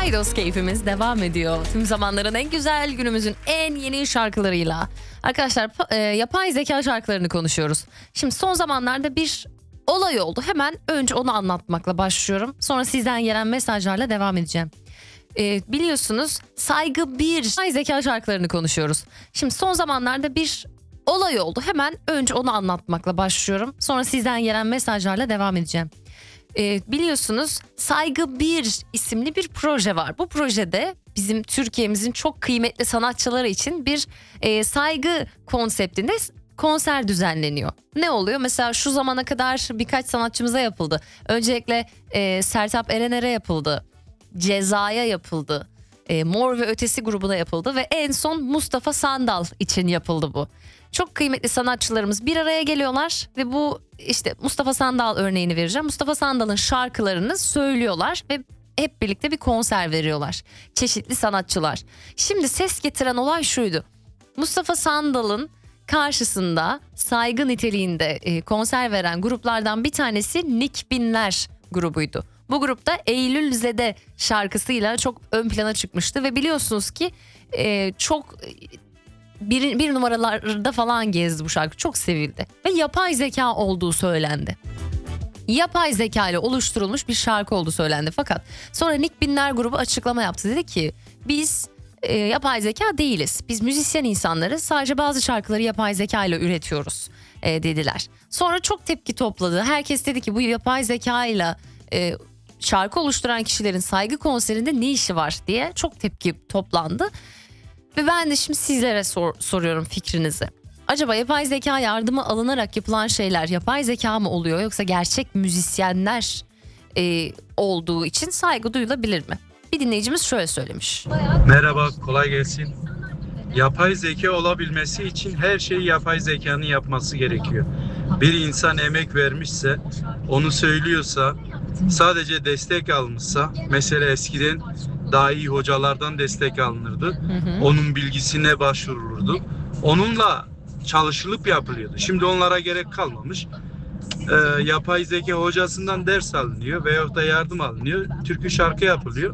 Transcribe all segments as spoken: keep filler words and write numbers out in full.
Paydos keyfimiz devam ediyor. Tüm zamanların en güzel, günümüzün en yeni şarkılarıyla. Arkadaşlar e, yapay zeka şarkılarını konuşuyoruz. Şimdi son zamanlarda bir olay oldu. Hemen önce onu anlatmakla başlıyorum. Sonra sizden gelen mesajlarla devam edeceğim. E, biliyorsunuz Saygı bir yapay zeka şarkılarını konuşuyoruz. Şimdi son zamanlarda bir olay oldu. Hemen önce onu anlatmakla başlıyorum. Sonra sizden gelen mesajlarla devam edeceğim. Ee, biliyorsunuz Saygı bir isimli bir proje var. Bu projede bizim Türkiye'mizin çok kıymetli sanatçıları için bir e, saygı konseptinde konser düzenleniyor. Ne oluyor? Mesela şu zamana kadar birkaç sanatçımıza yapıldı. Öncelikle e, Sertab Erener'e yapıldı. Ceza'ya yapıldı. E, Mor ve Ötesi grubuna yapıldı ve en son Mustafa Sandal için yapıldı bu. Çok kıymetli sanatçılarımız bir araya geliyorlar ve bu işte Mustafa Sandal örneğini vereceğim. Mustafa Sandal'ın şarkılarını söylüyorlar ve hep birlikte bir konser veriyorlar. Çeşitli sanatçılar. Şimdi ses getiren olay şuydu. Mustafa Sandal'ın karşısında saygı niteliğinde konser veren gruplardan bir tanesi Nick Binler grubuydu. Bu grupta Eylülzede şarkısıyla çok ön plana çıkmıştı ve biliyorsunuz ki çok... Bir, bir numaralarda falan gezdi bu şarkı. Çok sevildi. Ve yapay zeka olduğu söylendi. Yapay zeka ile oluşturulmuş bir şarkı olduğu söylendi. Fakat sonra Nick Binler grubu açıklama yaptı. Dedi ki biz e, yapay zeka değiliz. Biz müzisyen insanlarız. Sadece bazı şarkıları yapay zeka ile üretiyoruz e, dediler. Sonra çok tepki topladı. Herkes dedi ki bu yapay zeka ile e, şarkı oluşturan kişilerin saygı konserinde ne işi var diye çok tepki toplandı. Ve ben de şimdi sizlere sor, soruyorum fikrinizi. Acaba yapay zeka yardımı alınarak yapılan şeyler yapay zeka mı oluyor yoksa gerçek müzisyenler e, olduğu için saygı duyulabilir mi? Bir dinleyicimiz şöyle söylemiş. Merhaba, kolay gelsin. Yapay zeka olabilmesi için her şeyi yapay zekanın yapması gerekiyor. Bir insan emek vermişse, onu söylüyorsa, sadece destek almışsa, mesela eskiden daha iyi hocalardan destek alınırdı. Hı hı. Onun bilgisine başvurulurdu. Onunla çalışılıp yapılıyordu. Şimdi onlara gerek kalmamış. Ee, yapay zeka hocasından ders alınıyor veyahut da yardım alınıyor. Türkü şarkı yapılıyor.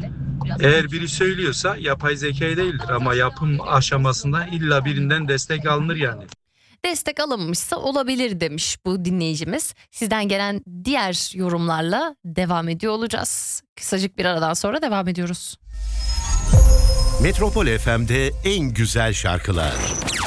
Eğer biri söylüyorsa yapay zeka değildir ama yapım aşamasında illa birinden destek alınır yani. Destek alınmışsa olabilir demiş bu dinleyicimiz. Sizden gelen diğer yorumlarla devam ediyor olacağız. Kısacık bir aradan sonra devam ediyoruz. Metropol F M'de en güzel şarkılar.